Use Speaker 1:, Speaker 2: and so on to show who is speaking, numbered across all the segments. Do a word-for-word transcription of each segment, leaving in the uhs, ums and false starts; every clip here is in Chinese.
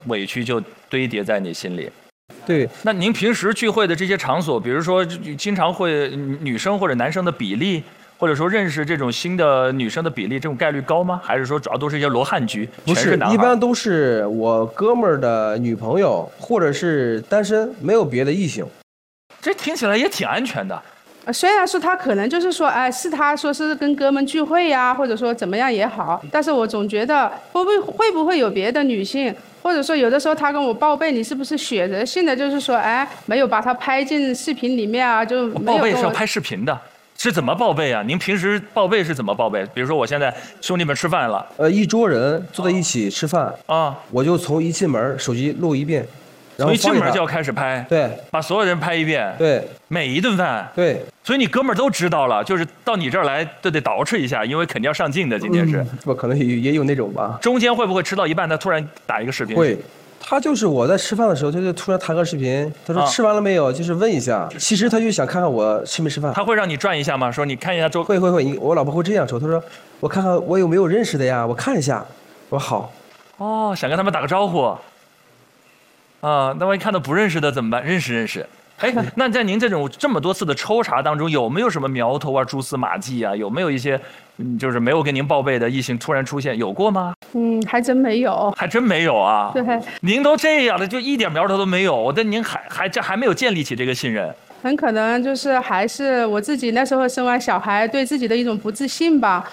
Speaker 1: 委屈就堆叠在你心里。
Speaker 2: 对，
Speaker 1: 那您平时聚会的这些场所，比如说经常会女生或者男生的比例，或者说认识这种新的女生的比例，这种概率高吗？还是说主要都是一些罗汉局？
Speaker 2: 不是，
Speaker 1: 全是男孩
Speaker 2: 一般都是我哥们儿的女朋友，或者是单身，没有别的异性。
Speaker 1: 这听起来也挺安全的。
Speaker 3: 虽然说他可能就是说，哎，是他说是跟哥们聚会呀，或者说怎么样也好，但是我总觉得会不会会不会有别的女性，或者说有的时候他跟我报备，你是不是选择性的就是说，哎，没有把他拍进视频里面啊，就没有
Speaker 1: 报备是要拍视频的。是怎么报备啊？您平时报备是怎么报备？比如说我现在兄弟们吃饭了，
Speaker 2: 呃，一桌人坐在一起吃饭
Speaker 1: 啊，
Speaker 2: 我就从一进门手机录一遍，然后
Speaker 1: 从一进门就要开始拍，
Speaker 2: 对，
Speaker 1: 把所有人拍一遍，
Speaker 2: 对，
Speaker 1: 每一顿饭，
Speaker 2: 对，
Speaker 1: 所以你哥们儿都知道了，就是到你这儿来都得捯饬一下，因为肯定要上镜的，今天是，
Speaker 2: 不、嗯、可能也也有那种吧。
Speaker 1: 中间会不会吃到一半，他突然打一个视频？
Speaker 2: 会。他就是我在吃饭的时候，他就突然弹个视频，他说吃完了没有，啊、就是问一下。其实他就想看看我吃没吃饭。
Speaker 1: 他会让你转一下吗？说你看一下周。
Speaker 2: 会会会，我老婆会这样说，他说我看看我有没有认识的呀，我看一下。我说好。
Speaker 1: 哦，想跟他们打个招呼。啊，那万一看到不认识的怎么办？认识认识。哎，那在您这种这么多次的抽查当中，有没有什么苗头啊、蛛丝马迹啊？有没有一些，嗯，就是没有跟您报备的异性突然出现，有过吗？
Speaker 3: 嗯，还真没有，
Speaker 1: 还真没有啊。
Speaker 3: 对，
Speaker 1: 您都这样了，就一点苗头都没有，但您还还这还没有建立起这个信任。
Speaker 3: 很可能就是还是我自己那时候生完小孩，对自己的一种不自信吧。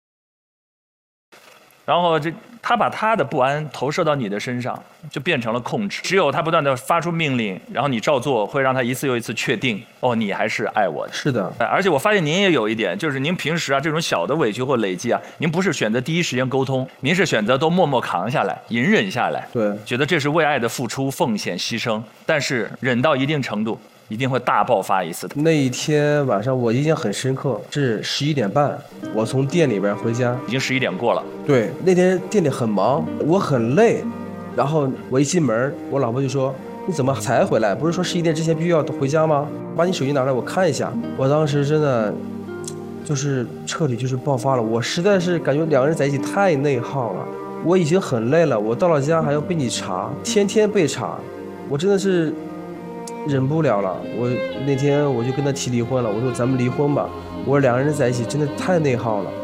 Speaker 1: 然后这他把他的不安投射到你的身上，就变成了控制。只有他不断的发出命令，然后你照做，会让他一次又一次确定，哦，你还是爱我的。
Speaker 2: 是的。
Speaker 1: 而且我发现您也有一点，就是您平时啊这种小的委屈或累积啊，您不是选择第一时间沟通，您是选择都默默扛下来，隐忍下来。
Speaker 2: 对。
Speaker 1: 觉得这是为爱的付出、奉献、牺牲，但是忍到一定程度，一定会大爆发一次的。
Speaker 2: 那一天晚上我印象很深刻，是十一点半，我从店里边回家，
Speaker 1: 已经十一点过了。
Speaker 2: 对，那天店里很忙，我很累，然后我一进门，我老婆就说：“你怎么才回来？不是说十一点之前必须要回家吗？把你手机拿来，我看一下。”我当时真的就是彻底就是爆发了，我实在是感觉两个人在一起太内耗了，我已经很累了，我到了家还要被你查，天天被查，我真的是忍不了了。我那天我就跟他提离婚了，我说咱们离婚吧，我说两个人在一起真的太内耗了。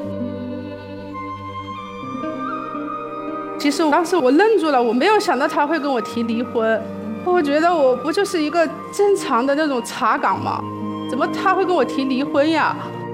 Speaker 3: 其实当时我愣住了，我没有想到他会跟我提离婚，我觉得我不就是一个正常的那种查岗吗？怎么他会跟我提离婚呀？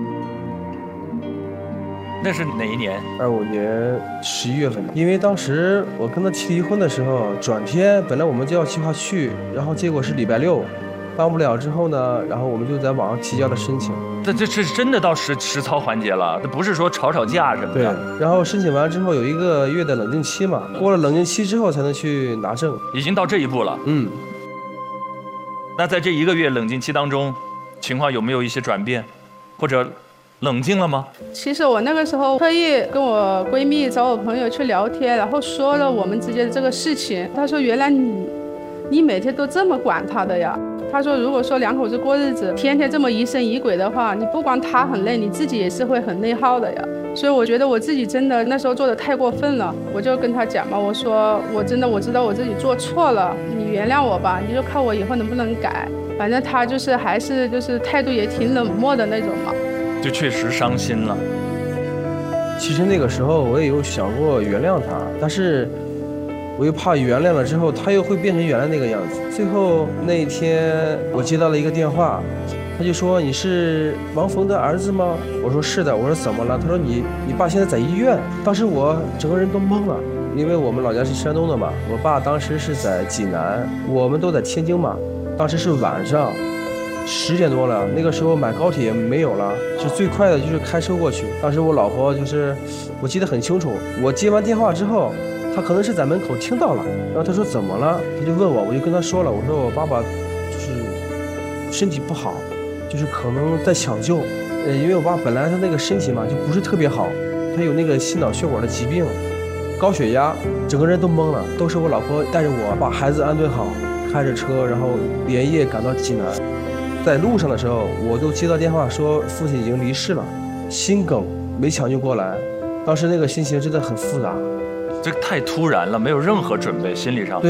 Speaker 1: 那是哪一年？
Speaker 2: 二五年十一月份。因为当时我跟他提离婚的时候，转天本来我们就要计划去，然后结果是礼拜六，办不了之后呢，然后我们就在网上提交了申请。
Speaker 1: 这这是真的到实实操环节了，这不是说吵吵架什么的。
Speaker 2: 对，然后申请完之后有一个月的冷静期嘛，过了冷静期之后才能去拿证。
Speaker 1: 已经到这一步了。
Speaker 2: 嗯。
Speaker 1: 那在这一个月冷静期当中，情况有没有一些转变，或者冷静了吗？
Speaker 3: 其实我那个时候特意跟我闺蜜找我朋友去聊天，然后说了我们之间的这个事情。她说原来你你每天都这么管他的呀。她说如果说两口子过日子天天这么疑神疑鬼的话，你不光他很累，你自己也是会很内耗的呀。所以我觉得我自己真的那时候做的太过分了，我就跟她讲嘛，我说我真的我知道我自己做错了，你原谅我吧，你就看我以后能不能改。反正她就是还是就是态度也挺冷漠的那种嘛。
Speaker 1: 就确实伤心了。
Speaker 2: 其实那个时候我也有想过原谅他，但是我又怕原谅了之后他又会变成原来那个样子。最后那一天我接到了一个电话，他就说你是王峰的儿子吗？我说是的。我说怎么了？他说你你爸现在在医院。当时我整个人都懵了，因为我们老家是山东的嘛，我爸当时是在济南，我们都在天津嘛。当时是晚上十点多了，那个时候买高铁没有了，就最快的就是开车过去。当时我老婆就是我记得很清楚，我接完电话之后他可能是在门口听到了，然后他说怎么了，他就问我，我就跟他说了，我说我爸爸就是身体不好，就是可能在抢救，呃，因为我爸本来他那个身体嘛就不是特别好，他有那个心脑血管的疾病，高血压，整个人都懵了。都是我老婆带着我把孩子安顿好，开着车然后连夜赶到济南。在路上的时候我都接到电话说父亲已经离世了，心梗没抢救过来，当时那个心情真的很复杂。
Speaker 1: 这太突然了，没有任何准备，心理上。
Speaker 2: 对。